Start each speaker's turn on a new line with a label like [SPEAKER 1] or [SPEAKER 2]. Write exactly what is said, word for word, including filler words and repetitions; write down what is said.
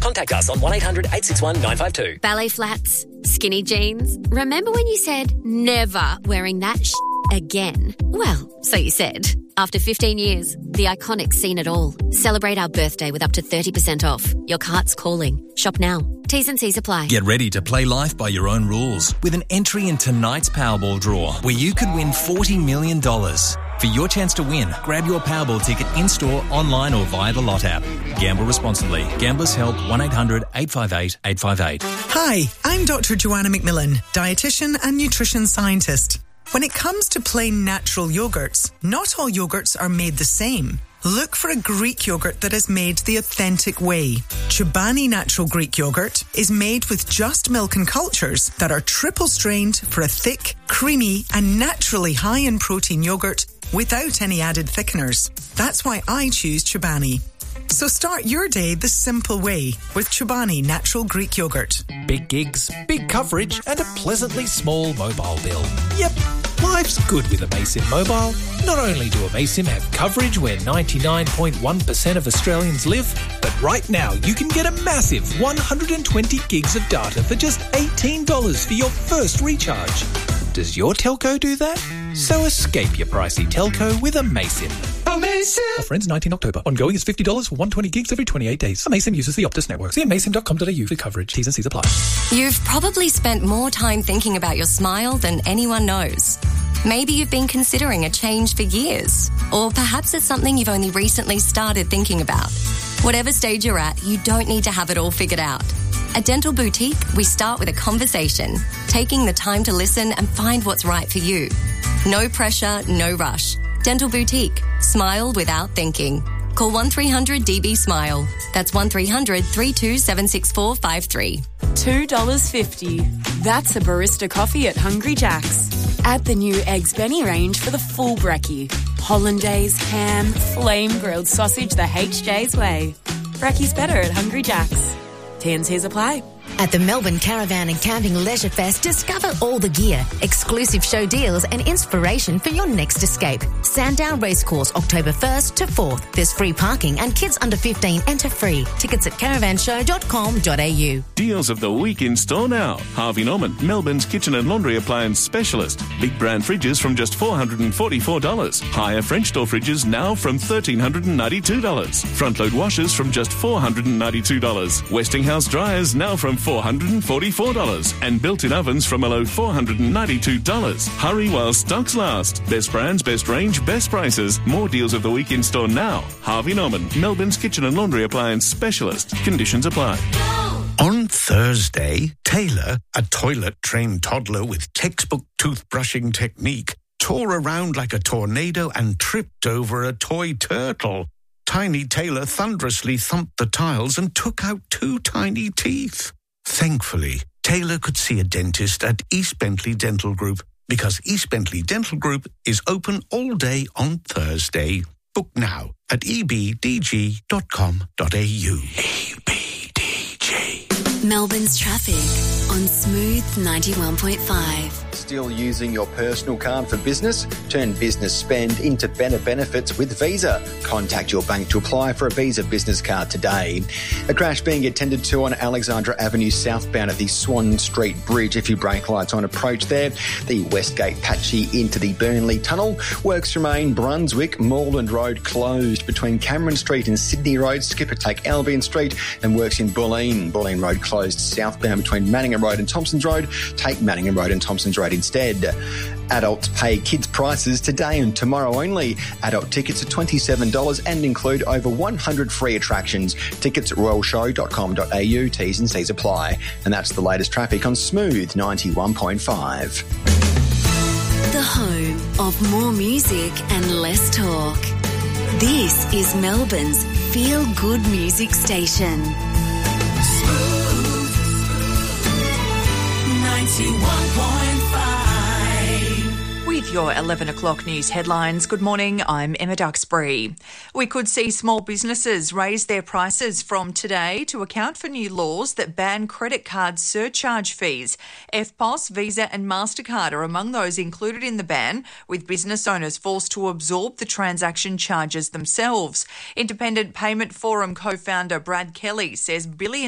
[SPEAKER 1] Contact us on one eight hundred eight six one nine five two.
[SPEAKER 2] Ballet flats, skinny jeans. Remember when you said never wearing that sh- again? Well, so you said. After fifteen years, the Iconic's seen it all. Celebrate our birthday with up to thirty percent off. Your cart's calling. Shop now. T's and C's apply.
[SPEAKER 3] Get ready to play life by your own rules with an entry in tonight's Powerball draw, where you could win forty million dollars. For your chance to win, grab your Powerball ticket in-store, online or via the Lot app. Gamble responsibly. Gamblers Help one eight hundred eight five eight eight five eight.
[SPEAKER 4] Hi, I'm Doctor Joanna McMillan, dietitian and nutrition scientist. When it comes to plain natural yogurts, not all yogurts are made the same. Look for a Greek yogurt that is made the authentic way. Chobani Natural Greek Yogurt is made with just milk and cultures that are triple strained for a thick, creamy and naturally high in protein yogurt without any added thickeners. That's why I choose Chobani. So start your day the simple way with Chobani Natural Greek Yogurt.
[SPEAKER 5] Big gigs, big coverage and a pleasantly small mobile bill. Yep, life's good with Amaysim Mobile. Not only do Amaysim have coverage where ninety-nine point one percent of Australians live, but right now you can get a massive one hundred twenty gigs of data for just eighteen dollars for your first recharge. Does your telco do that? So escape your pricey telco with Amaysim. Amaysim! Offer ends nineteenth October. Ongoing is fifty dollars for one hundred twenty gigs every twenty-eight days. Amaysim uses the Optus network. See amaysim dot com dot a u for coverage. T's and C's apply.
[SPEAKER 6] You've probably spent more time thinking about your smile than anyone knows. Maybe you've been considering a change for years. Or perhaps it's something you've only recently started thinking about. Whatever stage you're at, you don't need to have it all figured out. At Dental Boutique, we start with a conversation, taking the time to listen and find what's right for you. No pressure, no rush. Dental Boutique. Smile without thinking. Call one three hundred D B SMILE. That's one three hundred three two seven six four five three.
[SPEAKER 7] two dollars fifty. That's a barista coffee at Hungry Jack's. Add the new Eggs Benny range for the full brekkie. Hollandaise, ham, flame grilled sausage the H J's way. Brekkie's better at Hungry Jack's. T and C's apply.
[SPEAKER 8] At the Melbourne Caravan and Camping Leisure Fest, discover all the gear, exclusive show deals and inspiration for your next escape. Sandown Racecourse, October first to fourth. There's free parking and kids under fifteen enter free. Tickets at caravan show dot com dot a u.
[SPEAKER 9] Deals of the week in store now. Harvey Norman, Melbourne's kitchen and laundry appliance specialist. Big brand fridges from just four hundred forty-four dollars. Higher French door fridges now from one thousand three hundred ninety-two dollars. Front load washers from just four hundred ninety-two dollars. Westinghouse dryers now from four hundred forty-four dollars. And built-in ovens from a low four hundred ninety-two dollars. Hurry while stocks last. Best brands, best range, best prices. More deals of the week in store now. Harvey Norman, Melbourne's kitchen and laundry appliance specialist. Conditions apply.
[SPEAKER 10] On Thursday, Taylor, a toilet-trained toddler with textbook toothbrushing technique, tore around like a tornado and tripped over a toy turtle. Tiny Taylor thunderously thumped the tiles and took out two tiny teeth. Thankfully, Taylor could see a dentist at East Bentley Dental Group because East Bentley Dental Group is open all day on Thursday. Book now at e b d g dot com dot a u. E B D G.
[SPEAKER 2] Melbourne's traffic on Smooth ninety-one point five.
[SPEAKER 11] Still using your personal card for business? Turn business spend into better benefits with Visa. Contact your bank to apply for a Visa business card today. A crash being attended to on Alexandra Avenue southbound at the Swan Street Bridge. A few brake lights on approach there. The Westgate Patchy into the Burnley Tunnel. Works remain Brunswick, Moreland Road closed between Cameron Street and Sydney Road. Skipper take Albion Street and works in Bulleen. Bulleen Road closed southbound between Manningham Road and Thompsons Road. Take Manningham Road and Thompsons Road instead. Adults pay kids' prices today and tomorrow only. Adult tickets are twenty-seven dollars and include over one hundred free attractions. Tickets at royal show dot com dot a u. T's and C's apply. And that's the latest traffic on Smooth ninety-one point five.
[SPEAKER 2] The home of more music and less talk. This is Melbourne's feel-good music station.
[SPEAKER 12] Smooth ninety-one point five.
[SPEAKER 13] With your eleven o'clock news headlines, good morning, I'm Emma Duxbury. We could see small businesses raise their prices from today to account for new laws that ban credit card surcharge fees. F P O S, Visa and MasterCard are among those included in the ban, with business owners forced to absorb the transaction charges themselves. Independent Payment Forum co-founder Brad Kelly says billions